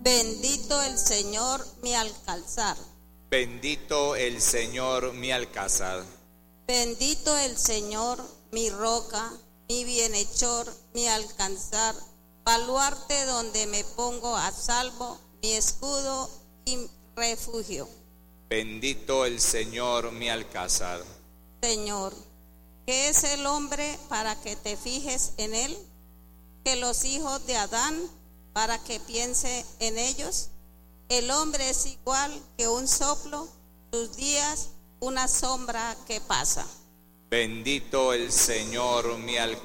Bendito el Señor mi alcázar. Bendito el Señor mi alcázar. Bendito el Señor mi roca, mi bienhechor, mi alcázar, baluarte donde me pongo a salvo, mi escudo y refugio. Bendito el Señor mi alcázar. Señor, ¿qué es el hombre para que te fijes en él? ¿Que los hijos de Adán para que piense en ellos? El hombre es igual que un soplo, sus días una sombra que pasa. Bendito el Señor mi alcázar.